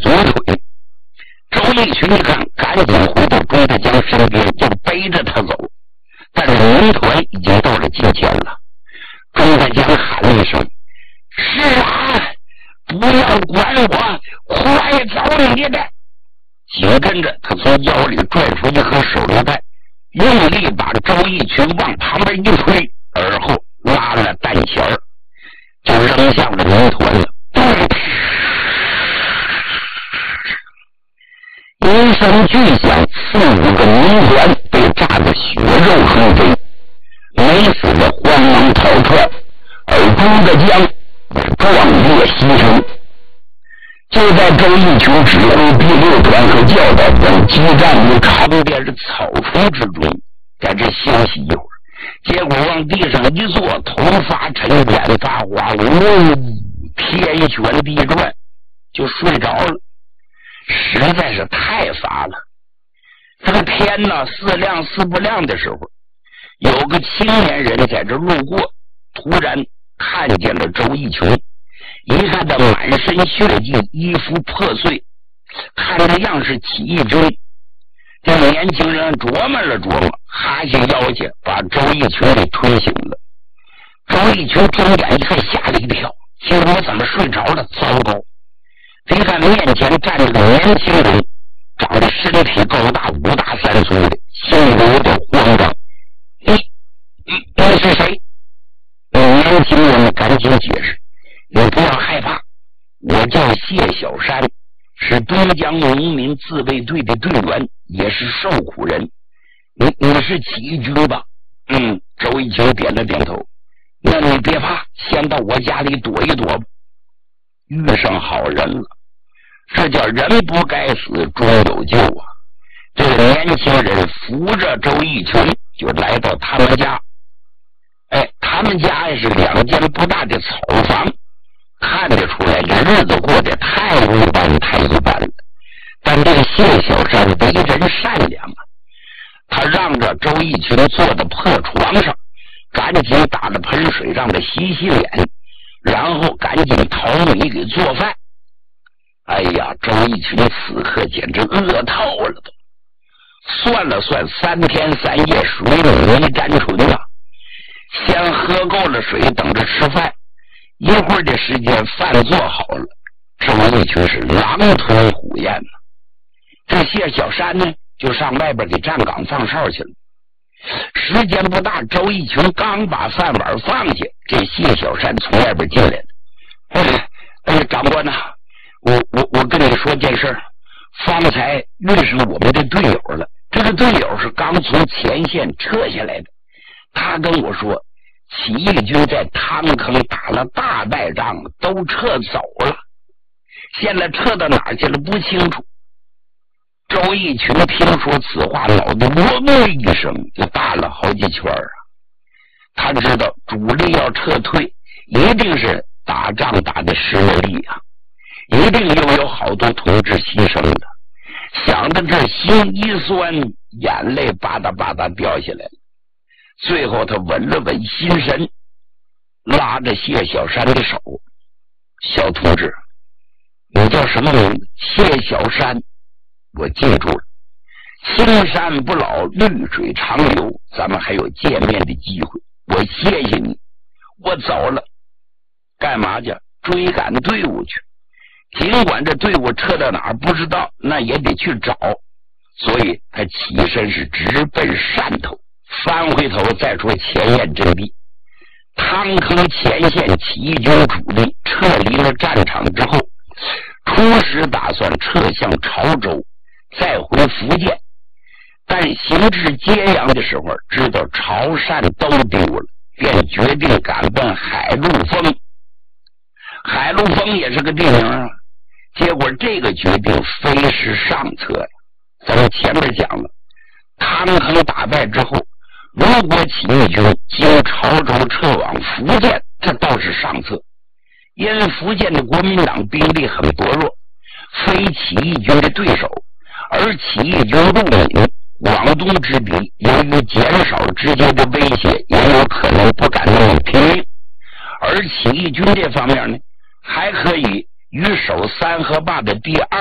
左腿。周立群一看，赶紧回到钟大江身边，就背着他走。但是民团已经到了近前了。钟大江喊了一声：“是啊，不要管我，快走你的！”紧跟着，他从腰里拽出一盒手榴弹，用力把周逸群往旁边一推，而后拉了弹弦儿，就扔向了民团了。一声巨响，4、5个民团被炸得血肉横飞，没死的慌忙逃窜，而钟大江壮烈牺牲。就在周逸群指挥第6团和教导团激战于旁边的草丛之中，在这休息一会儿，结果往地上一坐，头发沉，眼发花，天旋地转，就睡着了。实在是太乏了。这个天呢，似亮似不亮的时候，有个青年人在这路过，突然看见了周逸群，一看他满身血迹，衣服破碎，看这样是起义军。这年轻人琢磨了琢磨，哈下腰去，把周逸群给推醒了。周逸群睁眼一看，吓了一跳，心说我怎么睡着了？糟糕！一看面前站着个年轻人，长得身体高大，5大3粗的，心里有点慌张。你是谁？年轻人赶紧解释：“你不要害怕，我叫谢小山，是东江农民自卫队的队员，也是受苦人。你是起义军吧？”周逸群点了点头。那你别怕，先到我家里躲一躲吧。遇上好人了，这叫人不该死，终有救啊！这个年轻人扶着周逸群就来到他们家。他们家是2间不大的草房，看得出来这日子过得太一般太一般了。但这个谢小山为人善良啊，他让着周逸群坐到破床上，赶紧打了盆水让他洗洗脸，然后赶紧淘米给做饭。哎呀，周逸群此刻简直饿透了都。算了算，3天3夜水母没沾唇了。先喝够了水，等着吃饭。一会儿的时间，饭做好了，周逸群是狼吞虎咽呢。这谢小山呢，就上外边给站岗放哨去了。时间不大，周逸群刚把饭碗放下，这谢小山从外边进来了。长官呐，我跟你说件事，方才遇上我们的队友了。这个队友是刚从前线撤下来的，他跟我说，起义军在汤坑打了大败仗，都撤走了，现在撤到哪儿去了不清楚。周逸群听说此话，脑袋嗡嗡一声就大了好几圈啊！他知道主力要撤退，一定是打仗打的失了利啊，一定又有好多同志牺牲了。想到这，心一酸，眼泪吧嗒吧嗒掉下来了。最后他稳了稳心神，拉着谢小山的手：“小同志，你叫什么名字？”“谢小山。”“我记住了。青山不老，绿水长流，咱们还有见面的机会。我谢谢你，我走了。”“干嘛去？”“追赶队伍去。尽管这队伍撤到哪儿不知道，那也得去找。”所以他起身是直奔汕头。翻回头再说前沿阵地，汤坑前线起义军主力撤离了战场之后，初时打算撤向潮州，再回福建，但行至揭阳的时候，知道潮汕都丢了，便决定赶奔海陆丰。海陆丰也是个地名啊，结果这个决定非是上策呀。咱们前面讲了，汤坑打败之后，如果起义军经潮州撤往福建，这倒是上策，因为福建的国民党兵力很薄弱，非起义军的对手，而起义军入闽广东之敌，由于减少直接的威胁，也有可能不敢那么拼命。而起义军这方面呢，还可以与守三河坝的第2